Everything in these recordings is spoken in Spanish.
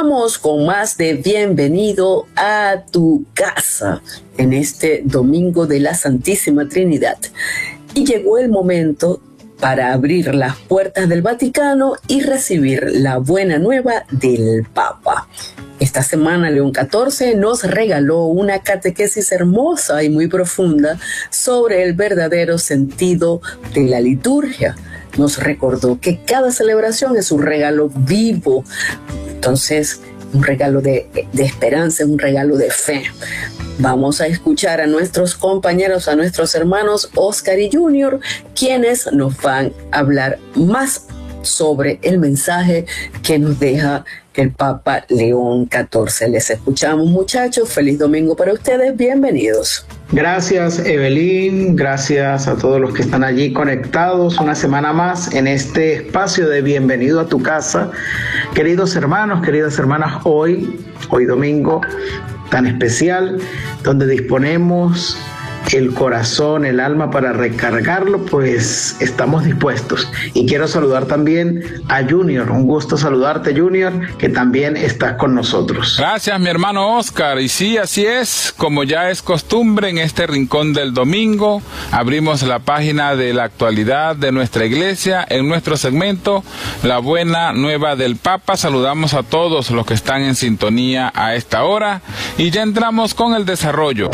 Continuamos con más de Bienvenido a tu casa en este domingo de la Santísima Trinidad. Y llegó el momento para abrir las puertas del Vaticano y recibir la buena nueva del Papa. Esta semana León XIV nos regaló una catequesis hermosa y muy profunda sobre el verdadero sentido de la liturgia. Nos recordó que cada celebración es un regalo vivo, entonces un regalo de esperanza, un regalo de fe. Vamos a escuchar a nuestros compañeros, a nuestros hermanos Oscar y Junior, quienes nos van a hablar más sobre el mensaje que nos deja el Papa León XIV. Les escuchamos, muchachos. Feliz domingo para ustedes. Bienvenidos. Gracias, Evelyn. Gracias a todos los que están allí conectados una semana más en este espacio de Bienvenido a tu casa. Queridos hermanos, queridas hermanas, hoy domingo tan especial, donde disponemos el corazón, el alma para recargarlo, pues estamos dispuestos. Y quiero saludar también a Junior. Un gusto saludarte, Junior, que también estás con nosotros. Gracias, mi hermano Oscar. Y sí, así es, como ya es costumbre en este rincón del domingo, abrimos la página de la actualidad de nuestra iglesia en nuestro segmento La Buena Nueva del Papa. Saludamos a todos los que están en sintonía a esta hora y ya entramos con el desarrollo.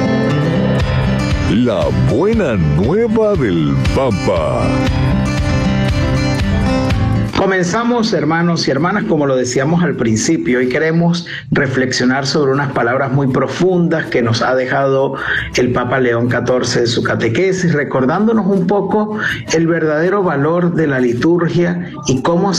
La Buena Nueva del Papa. Comenzamos, hermanos y hermanas, como lo decíamos al principio, y queremos reflexionar sobre unas palabras muy profundas que nos ha dejado el Papa León XIV en su catequesis, recordándonos un poco el verdadero valor de la liturgia y cómo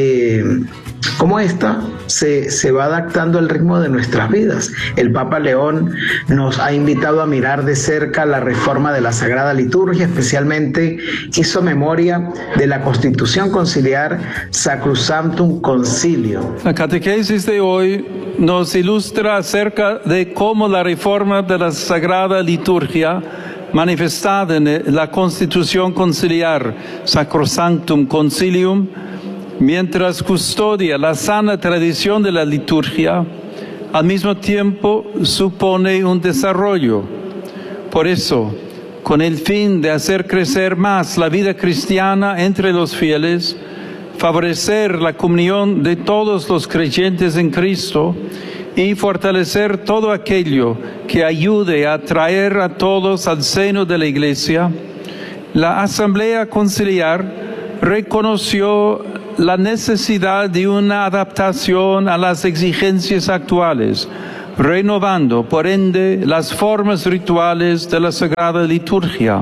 esta se va adaptando al ritmo de nuestras vidas. El Papa León nos ha invitado a mirar de cerca la reforma de la Sagrada Liturgia, especialmente hizo memoria de la Constitución Conciliar Sacrosanctum Concilium. La catequesis de hoy nos ilustra acerca de cómo la reforma de la Sagrada Liturgia manifestada en la Constitución Conciliar Sacrosanctum Concilium, mientras custodia la sana tradición de la liturgia, al mismo tiempo supone un desarrollo. Por eso, con el fin de hacer crecer más la vida cristiana entre los fieles, favorecer la comunión de todos los creyentes en Cristo y fortalecer todo aquello que ayude a traer a todos al seno de la Iglesia, la Asamblea Conciliar reconoció la necesidad de una adaptación a las exigencias actuales, renovando, por ende, las formas rituales de la Sagrada Liturgia.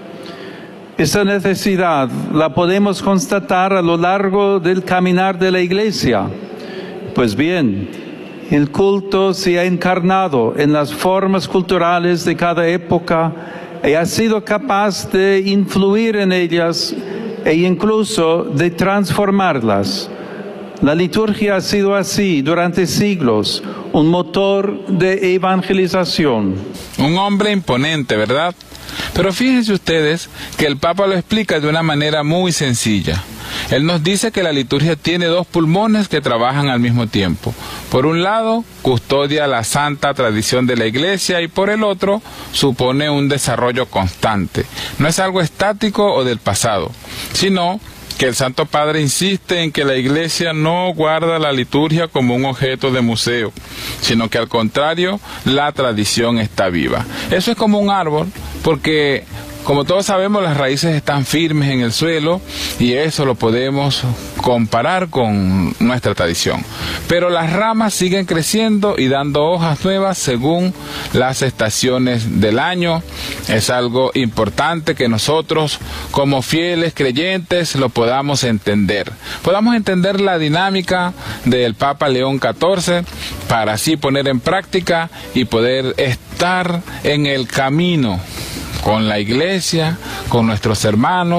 Esa necesidad la podemos constatar a lo largo del caminar de la Iglesia. Pues bien, el culto se ha encarnado en las formas culturales de cada época y ha sido capaz de influir en ellas e incluso de transformarlas. La liturgia ha sido así durante siglos, un motor de evangelización. Un hombre imponente, ¿verdad? Pero fíjense ustedes que el Papa lo explica de una manera muy sencilla. Él nos dice que la liturgia tiene dos pulmones que trabajan al mismo tiempo. Por un lado, custodia la santa tradición de la Iglesia y por el otro, supone un desarrollo constante. No es algo estático o del pasado, sino que el Santo Padre insiste en que la Iglesia no guarda la liturgia como un objeto de museo, sino que al contrario, la tradición está viva. Eso es como un árbol, porque como todos sabemos, las raíces están firmes en el suelo y eso lo podemos comparar con nuestra tradición. Pero las ramas siguen creciendo y dando hojas nuevas según las estaciones del año. Es algo importante que nosotros, como fieles creyentes, lo podamos entender. Podamos entender la dinámica del Papa León XIV para así poner en práctica y poder estar en el camino con la Iglesia, con nuestros hermanos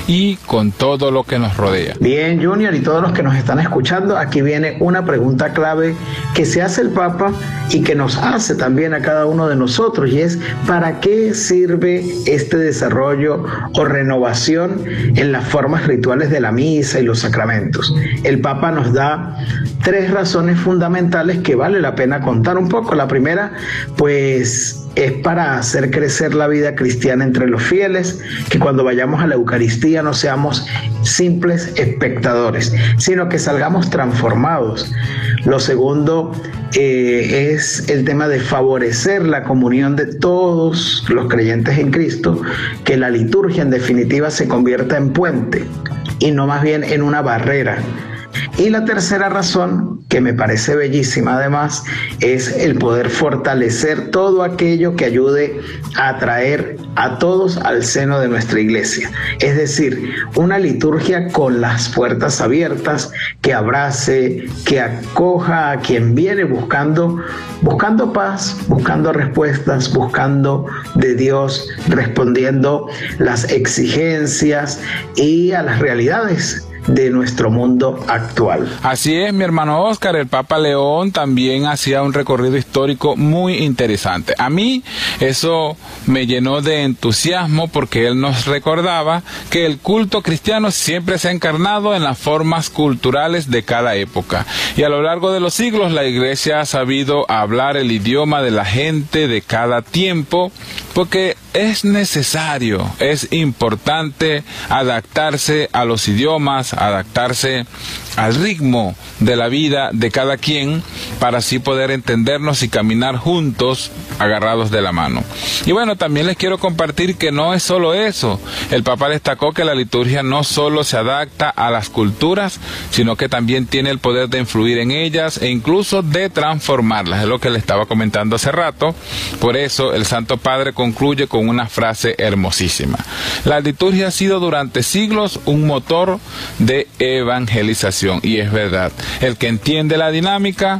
y con todo lo que nos rodea. Bien, Junior, y todos los que nos están escuchando, aquí viene una pregunta clave que se hace el Papa y que nos hace también a cada uno de nosotros, y es: ¿para qué sirve este desarrollo o renovación en las formas rituales de la misa y los sacramentos? El Papa nos da 3 razones fundamentales que vale la pena contar un poco. La primera, pues, es para hacer crecer la vida cristiana entre los fieles, que cuando vayamos a la Eucaristía no seamos simples espectadores, sino que salgamos transformados. Lo segundo es el tema de favorecer la comunión de todos los creyentes en Cristo, que la liturgia en definitiva se convierta en puente y no más bien en una barrera. Y la tercera razón, que me parece bellísima además, es el poder fortalecer todo aquello que ayude a atraer a todos al seno de nuestra iglesia. Es decir, una liturgia con las puertas abiertas, que abrace, que acoja a quien viene buscando paz, buscando respuestas, buscando de Dios, respondiendo las exigencias y a las realidades de nuestro mundo actual. Así es, mi hermano Oscar. El Papa León también hacía un recorrido histórico muy interesante. A mí eso me llenó de entusiasmo, porque él nos recordaba que el culto cristiano siempre se ha encarnado en las formas culturales de cada época, y a lo largo de los siglos la Iglesia ha sabido hablar el idioma de la gente de cada tiempo, porque es necesario, es importante adaptarse a los idiomas, adaptarse al ritmo de la vida de cada quien, para así poder entendernos y caminar juntos, agarrados de la mano. Y bueno, también les quiero compartir que no es solo eso. El Papa destacó que la liturgia no solo se adapta a las culturas, sino que también tiene el poder de influir en ellas e incluso de transformarlas. Es lo que le estaba comentando hace rato. Por eso el Santo Padre concluye con una frase hermosísima: la liturgia ha sido durante siglos un motor de evangelización. Y es verdad, el que entiende la dinámica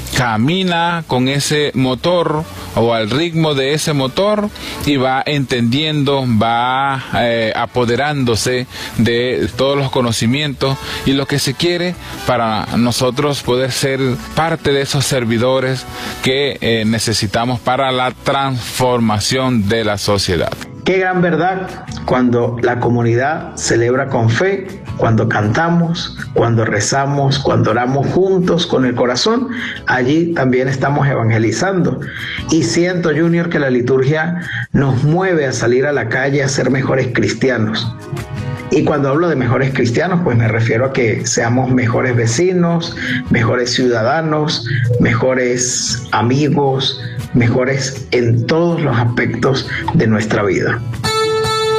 camina con ese motor o al ritmo de ese motor y va entendiendo, va apoderándose de todos los conocimientos y lo que se quiere para nosotros poder ser parte de esos servidores que necesitamos para la transformación de la sociedad. Qué gran verdad cuando la comunidad celebra con fe, cuando cantamos, cuando rezamos, cuando oramos juntos con el corazón. Allí también estamos evangelizando. Y siento, Junior, que la liturgia nos mueve a salir a la calle a ser mejores cristianos. Y cuando hablo de mejores cristianos, pues me refiero a que seamos mejores vecinos, mejores ciudadanos, mejores amigos, mejores en todos los aspectos de nuestra vida.